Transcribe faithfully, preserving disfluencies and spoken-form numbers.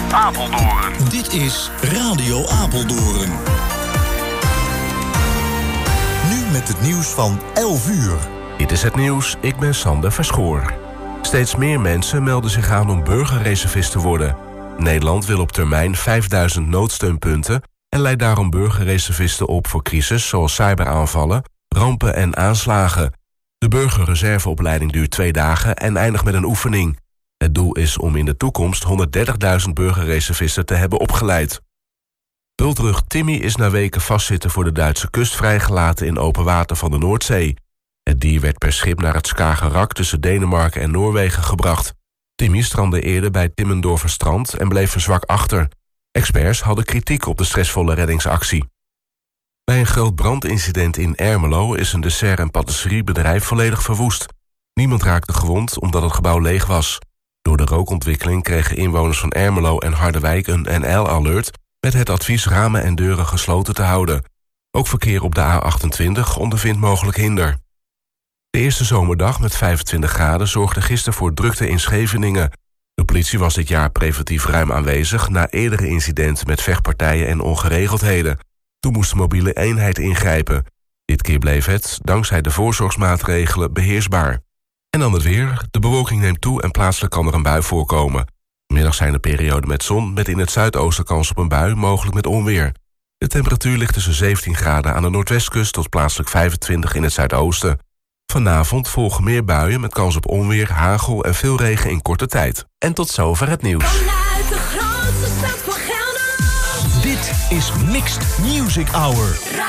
Apeldoorn. Dit is Radio Apeldoorn. Nu met het nieuws van elf uur. Dit is het nieuws, ik ben Sander Verschoor. Steeds meer mensen melden zich aan om burgerreservist te worden. Nederland wil op termijn vijfduizend noodsteunpunten en leidt daarom burgerreservisten op voor crisis zoals cyberaanvallen, rampen en aanslagen. De burgerreserveopleiding duurt twee dagen en eindigt met een oefening. Het doel is om in de toekomst honderddertigduizend burgerreservisten te hebben opgeleid. Bultrug Timmy is na weken vastzitten voor de Duitse kust vrijgelaten in open water van de Noordzee. Het dier werd per schip naar het Skagerrak tussen Denemarken en Noorwegen gebracht. Timmy strandde eerder bij Timmendorferstrand en bleef verzwakt achter. Experts hadden kritiek op de stressvolle reddingsactie. Bij een groot brandincident in Ermelo is een dessert- en patisseriebedrijf volledig verwoest. Niemand raakte gewond omdat het gebouw leeg was. Door de rookontwikkeling kregen inwoners van Ermelo en Harderwijk een N L-alert met het advies ramen en deuren gesloten te houden. Ook verkeer op de A achtentwintig ondervindt mogelijk hinder. De eerste zomerdag met vijfentwintig graden zorgde gisteren voor drukte in Scheveningen. De politie was dit jaar preventief ruim aanwezig na eerdere incidenten met vechtpartijen en ongeregeldheden. Toen moest de mobiele eenheid ingrijpen. Dit keer bleef het, dankzij de voorzorgsmaatregelen, beheersbaar. En dan het weer. De bewolking neemt toe en plaatselijk kan er een bui voorkomen. Vanmiddag zijn er perioden met zon, met in het zuidoosten kans op een bui, mogelijk met onweer. De temperatuur ligt tussen zeventien graden aan de noordwestkust tot plaatselijk vijfentwintig in het zuidoosten. Vanavond volgen meer buien met kans op onweer, hagel en veel regen in korte tijd. En tot zover het nieuws. Vanuit de grootste stad van Gelderland. Dit is Mixed Music Hour.